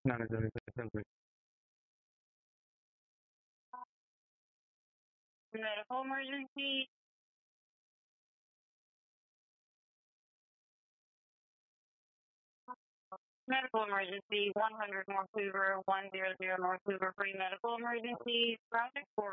Medical emergency. Medical emergency, 100 North Hoover, 100 North Hoover, free medical emergency, Project 4.